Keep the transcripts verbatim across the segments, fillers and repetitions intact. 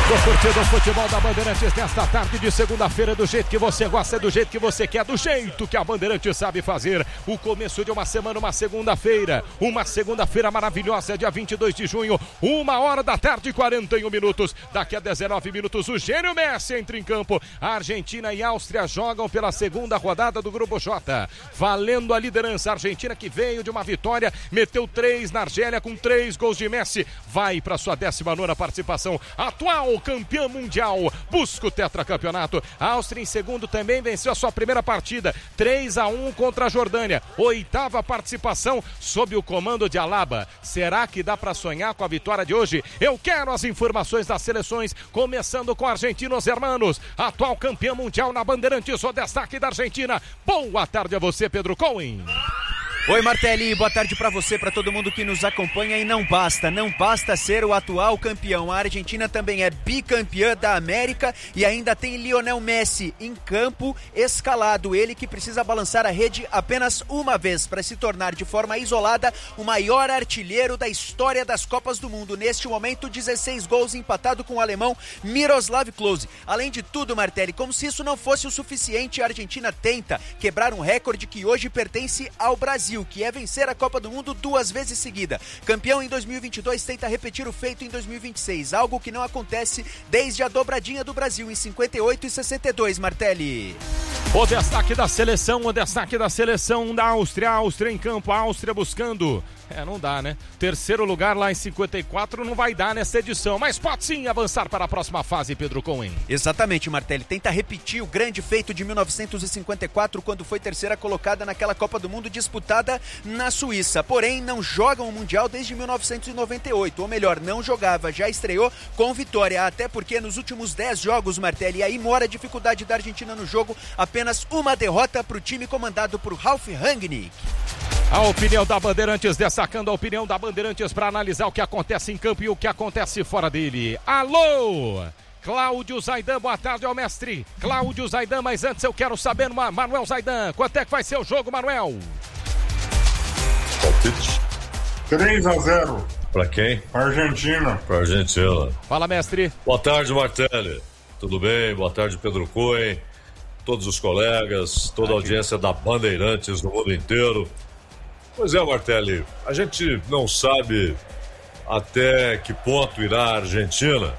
Tô curtindo o futebol da Bandeirantes nesta tarde de segunda-feira, do jeito que você gosta, do jeito que você quer, do jeito que a Bandeirantes sabe fazer. O começo de uma semana, uma segunda-feira, uma segunda-feira maravilhosa, dia vinte e dois de junho, uma hora da tarde, quarenta e um minutos. Daqui a dezenove minutos, o gênio Messi entra em campo. A Argentina e a Áustria jogam pela segunda rodada do Grupo J, valendo a liderança. A Argentina, que veio de uma vitória, meteu três na Argélia com três gols de Messi, vai para sua décima nona participação. Atual campeã mundial, busca o tetracampeonato. A Áustria em segundo também venceu a sua primeira partida, três a um contra a Jordânia. Oitava participação sob o comando de Alaba. Será que dá para sonhar com a vitória de hoje? Eu quero as informações das seleções, começando com Argentinos Hermanos, atual campeã mundial na Bandeirantes, o destaque da Argentina. Boa tarde a você, Pedro Cohen. Oi, Martelli, boa tarde para você, para todo mundo que nos acompanha. E não basta, não basta ser o atual campeão. A Argentina também é bicampeã da América e ainda tem Lionel Messi em campo escalado. Ele que precisa balançar a rede apenas uma vez para se tornar de forma isolada o maior artilheiro da história das Copas do Mundo. Neste momento, dezesseis gols, empatado com o alemão Miroslav Klose. Além de tudo, Martelli, como se isso não fosse o suficiente, a Argentina tenta quebrar um recorde que hoje pertence ao Brasil, que é vencer a Copa do Mundo duas vezes seguida. Campeão em dois mil e vinte e dois, tenta repetir o feito em dois mil e vinte e seis, algo que não acontece desde a dobradinha do Brasil em cinquenta e oito e sessenta e dois, Martelli. O destaque da seleção, o destaque da seleção da Áustria, a Áustria em campo, a Áustria buscando... É, não dá, né? Terceiro lugar lá em cinquenta e quatro não vai dar nessa edição, mas pode sim avançar para a próxima fase, Pedro Cohen. Exatamente, Martelli. Tenta repetir o grande feito de mil novecentos e cinquenta e quatro, quando foi terceira colocada naquela Copa do Mundo disputada na Suíça. Porém, não joga o Mundial desde mil novecentos e noventa e oito, ou melhor, não jogava, já estreou com vitória, até porque nos últimos dez jogos, Martelli, aí mora a dificuldade da Argentina no jogo, apenas uma derrota para o time comandado por Ralf Rangnick. A opinião da Bandeirantes, destacando a opinião da Bandeirantes para analisar o que acontece em campo e o que acontece fora dele. Alô, Cláudio Zaidan, boa tarde ao mestre Cláudio Zaidan, mas antes eu quero saber, Manuel Zaidan, quanto é que vai ser o jogo, Manuel? Palpite. três a zero. Pra quem? Argentina. Pra Argentina. Fala, mestre. Boa tarde, Martelli. Tudo bem? Boa tarde, Pedro Cohen, todos os colegas, toda a audiência da Bandeirantes no mundo inteiro. Pois é, Martelli, a gente não sabe até que ponto irá a Argentina,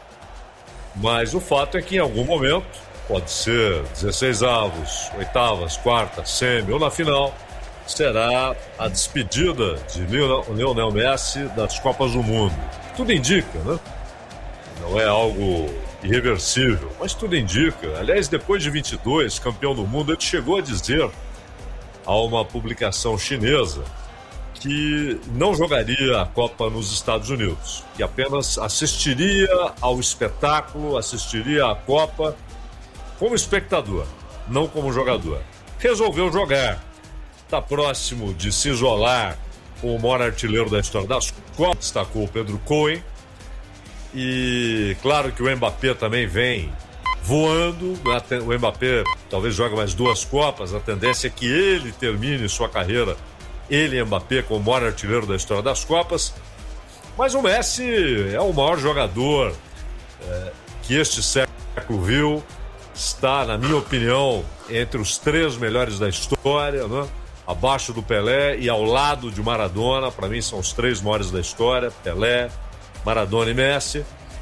mas o fato é que em algum momento, pode ser dezesseis avos, oitavas, quartas, semi ou na final, será a despedida de Lionel Messi das Copas do Mundo. Tudo indica, né? Não é algo irreversível, mas tudo indica. Aliás, depois de vinte e dois, campeão do mundo, ele chegou a dizer a uma publicação chinesa que não jogaria a Copa nos Estados Unidos, que apenas assistiria ao espetáculo, assistiria à Copa como espectador, não como jogador. Resolveu jogar, está próximo de se isolar com o maior artilheiro da história das Copas, destacou o Pedro Cohen, e claro que o Mbappé também vem voando. O Mbappé talvez jogue mais duas Copas, a tendência é que ele termine sua carreira, ele e Mbappé, como o maior artilheiro da história das Copas. Mas o Messi é o maior jogador é, que este século viu, está, na minha opinião, entre os três melhores da história, né? Abaixo do Pelé e ao lado de Maradona. Para mim são os três maiores da história: Pelé, Maradona e Messi.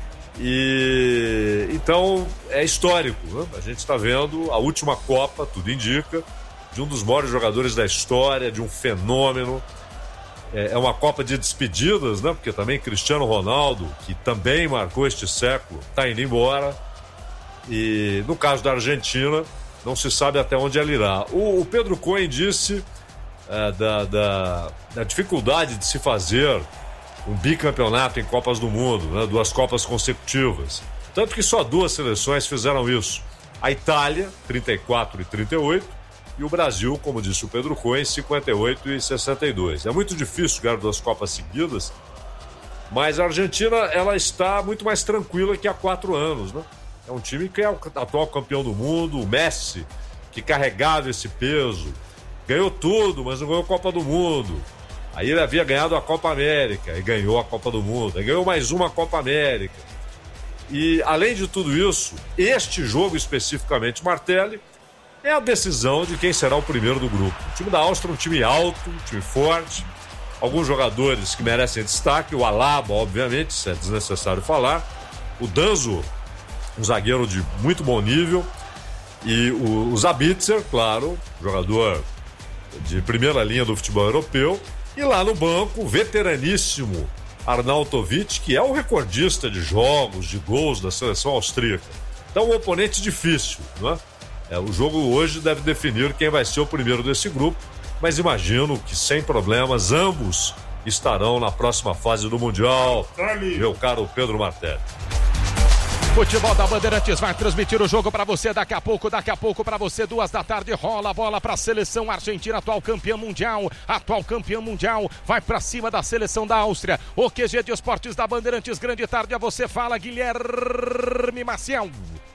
E então é histórico, né? A gente está vendo a última Copa, tudo indica, de um dos maiores jogadores da história, de um fenômeno. É, é uma Copa de despedidas, né? Porque também Cristiano Ronaldo, que também marcou este século, está indo embora. E no caso da Argentina, não se sabe até onde ela irá. O, o Pedro Cohen disse é, da, da, da dificuldade de se fazer um bicampeonato em Copas do Mundo, né? Duas Copas consecutivas. Tanto que só duas seleções fizeram isso. A Itália, trinta e quatro e trinta e oito, e o Brasil, como disse o Pedro Cohen, cinquenta e oito e sessenta e dois. É muito difícil ganhar duas Copas seguidas, mas a Argentina, ela está muito mais tranquila que há quatro anos, né? É um time que é o atual campeão do mundo, o Messi, que carregava esse peso, ganhou tudo, mas não ganhou a Copa do Mundo. Aí ele havia ganhado a Copa América e ganhou a Copa do Mundo. Aí ganhou mais uma Copa América. E, além de tudo isso, este jogo especificamente, Martelli, é a decisão de quem será o primeiro do grupo. O time da Áustria é um time alto, um time forte, alguns jogadores que merecem destaque, o Alaba, obviamente, isso é desnecessário falar, o Danzo, um zagueiro de muito bom nível, e o, o Sabitzer, claro, jogador de primeira linha do futebol europeu, e lá no banco, o veteraníssimo Arnautovic, que é o recordista de jogos, de gols da seleção austríaca. Então, um oponente difícil, não é? É, o jogo hoje deve definir quem vai ser o primeiro desse grupo, mas imagino que sem problemas ambos estarão na próxima fase do Mundial, meu caro Pedro Martelli. Futebol da Bandeirantes vai transmitir o jogo para você daqui a pouco, daqui a pouco para você, duas da tarde, rola a bola para a seleção argentina, atual campeã mundial, atual campeã mundial, vai para cima da seleção da Áustria. O Q G de Esportes da Bandeirantes, grande tarde a você, fala Guilherme Maciel.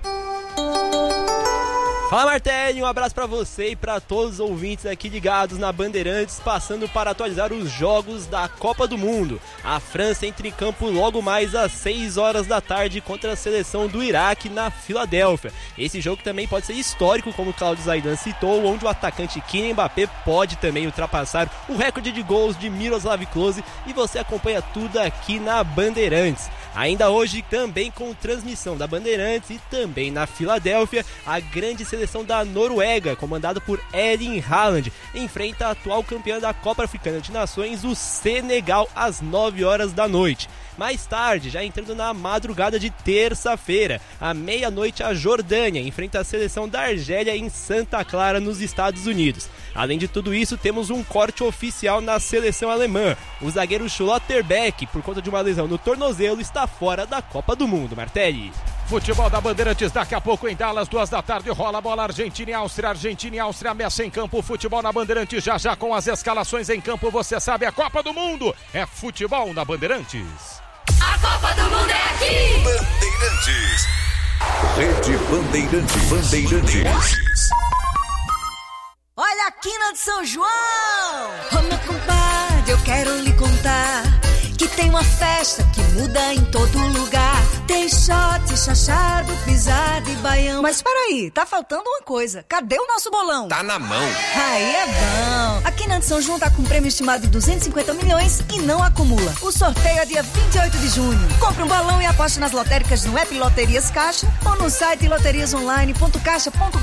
Fala, Martelli, um abraço para você e para todos os ouvintes aqui ligados na Bandeirantes, passando para atualizar os jogos da Copa do Mundo. A França entra em campo logo mais às seis horas da tarde contra a seleção do Iraque na Filadélfia. Esse jogo também pode ser histórico, como o Claudio Zaidan citou, onde o atacante Kylian Mbappé pode também ultrapassar o recorde de gols de Miroslav Klose, e você acompanha tudo aqui na Bandeirantes. Ainda hoje também com transmissão da Bandeirantes e também na Filadélfia, a grande seleção da Noruega, comandada por Erling Haaland, enfrenta a atual campeã da Copa Africana de Nações, o Senegal, às nove horas da noite. Mais tarde, já entrando na madrugada de terça-feira, à meia-noite, a Jordânia enfrenta a seleção da Argélia em Santa Clara, nos Estados Unidos. Além de tudo isso, temos um corte oficial na seleção alemã. O zagueiro Schlotterbeck, por conta de uma lesão no tornozelo, está fora da Copa do Mundo. Martelli. Futebol da Bandeirantes, daqui a pouco em Dallas, duas da tarde, rola a bola Argentina e Áustria, Argentina e Áustria, Messi em campo, futebol na Bandeirantes, já já com as escalações em campo, você sabe, a Copa do Mundo é futebol na Bandeirantes. A Copa do Mundo é aqui! Bandeirantes. Rede Bandeirantes. Bandeirantes. Olha a quina de São João! Ô meu compadre, eu quero lhe contar que tem uma festa que muda em todo lugar. Tem shot, chachado, pisada e baião. Mas peraí, tá faltando uma coisa. Cadê o nosso bolão? Tá na mão. Aí é bom. A Quina de São João tá com um prêmio estimado de duzentos e cinquenta milhões e não acumula. O sorteio é dia vinte e oito de junho. Compre um bolão e aposte nas lotéricas no app Loterias Caixa ou no site loterias online ponto caixa ponto